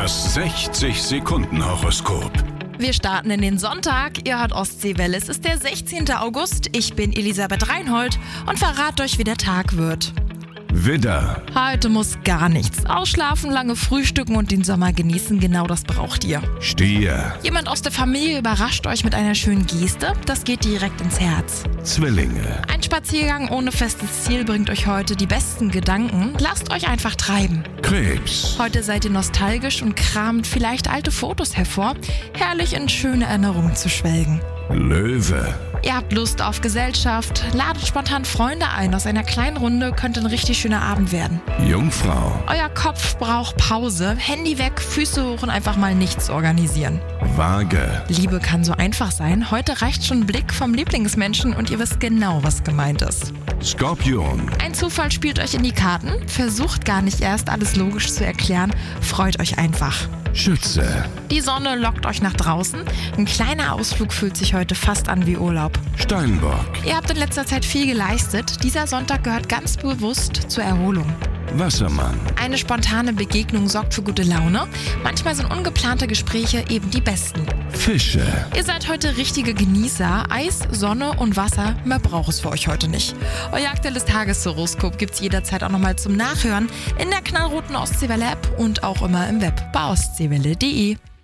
Das 60-Sekunden-Horoskop. Wir starten in den Sonntag. Ihr hört Ostseewelle. Es ist der 16. August. Ich bin Elisabeth Reinhold und verrate euch, wie der Tag wird. Widder, Heute muss gar nichts. Ausschlafen, lange frühstücken und den Sommer genießen. Genau das braucht ihr. Stier, Jemand aus der Familie überrascht euch mit einer schönen Geste. Das geht direkt ins Herz. Zwillinge, Ein Spaziergang ohne festes Ziel bringt euch heute die besten Gedanken. Lasst euch einfach treiben. Krebs, Heute seid ihr nostalgisch und kramt vielleicht alte Fotos hervor. Herrlich in schöne Erinnerungen zu schwelgen. Löwe, Ihr habt Lust auf Gesellschaft, ladet spontan Freunde ein. Aus einer kleinen Runde könnte ein richtig schöner Abend werden. Jungfrau, Euer Kopf braucht Pause, Handy weg, Füße hoch und einfach mal nichts organisieren. Waage, Liebe kann so einfach sein. Heute reicht schon ein Blick vom Lieblingsmenschen und ihr wisst genau, was gemeint ist. Skorpion, Ein Zufall spielt euch in die Karten. Versucht gar nicht erst alles logisch zu erklären. Freut euch einfach. Schütze, Die Sonne lockt euch nach draußen. Ein kleiner Ausflug fühlt sich heute fast an wie Urlaub. Steinbock, Ihr habt in letzter Zeit viel geleistet. Dieser Sonntag gehört ganz bewusst zur Erholung. Wassermann, Eine spontane Begegnung sorgt für gute Laune. Manchmal sind ungeplante Gespräche eben die besten. Fische. Ihr seid heute richtige Genießer. Eis, Sonne und Wasser, mehr braucht es für euch heute nicht. Euer aktuelles Tageshoroskop gibt's jederzeit auch nochmal zum Nachhören in der knallroten Ostseewelle-App und auch immer im Web bei ostseewelle.de.